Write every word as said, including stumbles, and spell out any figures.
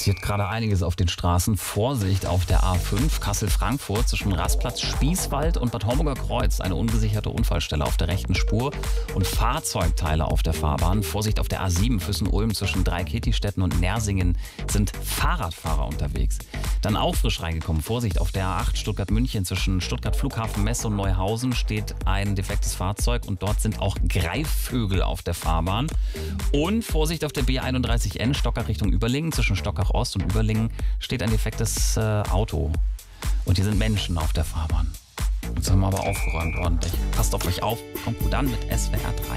passiert gerade einiges auf den Straßen. Vorsicht auf der A fünf Kassel-Frankfurt zwischen Rastplatz Spießwald und Bad Homburger Kreuz. Eine ungesicherte Unfallstelle auf der rechten Spur und Fahrzeugteile auf der Fahrbahn. Vorsicht auf der A sieben Füssen-Ulm zwischen Dreiketistetten und Nersingen sind Fahrradfahrer unterwegs. Dann auch frisch reingekommen. Vorsicht auf der A acht Stuttgart-München zwischen Stuttgart Flughafen Messe und Neuhausen steht ein defektes Fahrzeug und dort sind auch Greifvögel auf der Fahrbahn. Und Vorsicht auf der B einunddreißig N Stockach Richtung Überlingen. Zwischen Stockach Ost und Überlingen steht ein defektes äh, Auto. Und hier sind Menschen auf der Fahrbahn. Jetzt haben wir aber aufgeräumt ordentlich. Passt auf euch auf. Kommt gut an mit S W R drei.